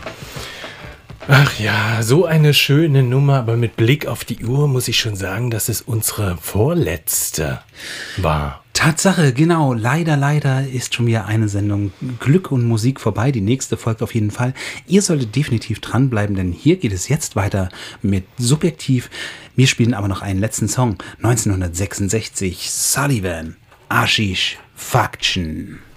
Ach ja, so eine schöne Nummer, aber mit Blick auf die Uhr muss ich schon sagen, dass es unsere vorletzte war. Tatsache, genau. Leider ist schon wieder eine Sendung Glück und Musik vorbei. Die nächste folgt auf jeden Fall. Ihr solltet definitiv dranbleiben, denn hier geht es jetzt weiter mit Subjektiv. Wir spielen aber noch einen letzten Song. 1966, Sullivan, Ashish Faction.